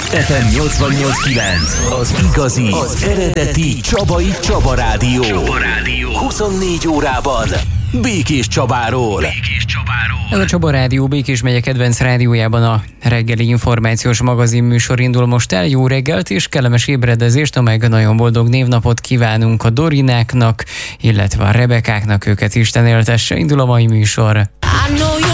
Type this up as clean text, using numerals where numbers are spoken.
FM 88.9, az igazi, az eredeti Csaba Rádió. 24 órában Békés Csabáról. Ez a Csaba Rádió, Békés megye kedvenc rádiójában a reggeli információs magazin műsor indul most el. Jó reggelt és kellemes ébredezést, meg nagyon boldog névnapot kívánunk a Dorináknak, illetve a Rebekáknak, őket Isten éltesse. Indul a mai műsor.